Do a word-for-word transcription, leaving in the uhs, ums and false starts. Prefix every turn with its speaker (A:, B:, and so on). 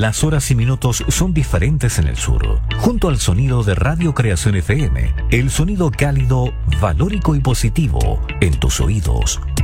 A: Las horas y minutos son diferentes en el sur. Junto al sonido de Radio Creación F M, el sonido cálido, valórico y positivo en tus oídos.